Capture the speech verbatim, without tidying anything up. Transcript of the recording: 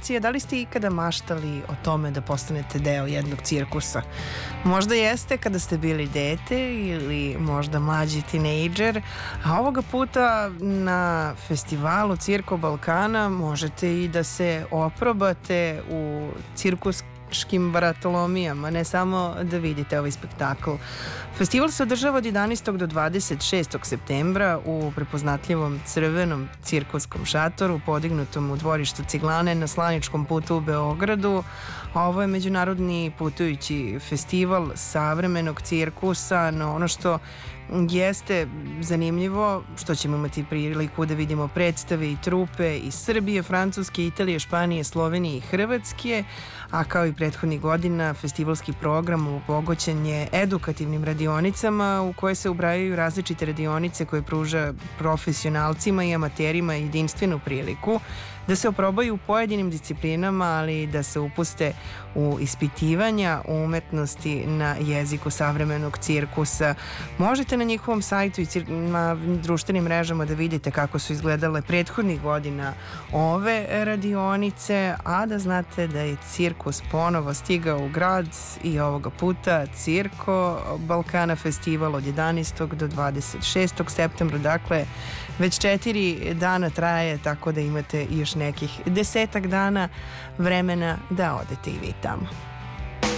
reci, da li ste ikada maštali o tome da postanete deo jednog cirkusa? Možda jeste kada ste bili dete ili možda mlađi tinejdžer, a ovoga puta na festivalu Cirko Balkana možete i da se oprobate u cirkuskim vratolomijama, ne samo da vidite ovaj spektakl. Festival se održava od jedanaestog do dvadeset šestog septembra u prepoznatljivom crvenom cirkuskom šatoru podignutom u dvorištu Ciglane na Slaničkom putu u Beogradu. Ovo je međunarodni putujući festival savremenog cirkusa, no ono što jeste zanimljivo, što ćemo imati priliku da vidimo predstave i trupe iz Srbije, Francuske, Italije, Španije, Slovenije i Hrvatske, a kao i prethodnih godina festivalski program obogaćen je edukativnim radionicama u koje se ubrajaju različite radionice koje pruža profesionalcima i amaterima jedinstvenu priliku da se oprobaju u pojedinim disciplinama, ali i da se upuste u ispitivanja umetnosti na jeziku savremenog cirkusa. Možete na njihovom sajtu i na društvenim mrežama da vidite kako su izgledale prethodnih godina ove radionice, a da znate da je cirkus ponovo stigao u grad i ovoga puta Cirko Balkana festival od jedanaestog do dvadeset šestog septembra, dakle već četiri dana traje, tako da imate još nekih desetak dana vremena da odete i vi tamo.